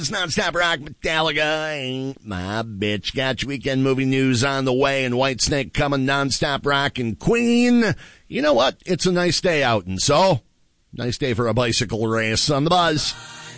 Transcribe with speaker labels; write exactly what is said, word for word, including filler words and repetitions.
Speaker 1: It's Nonstop Rock, Metallica ain't my bitch. Got your weekend movie news on the way, and Whitesnake coming. Nonstop Rock and Queen. You know what? It's a nice day out, and so nice day for a bicycle race on the Buzz.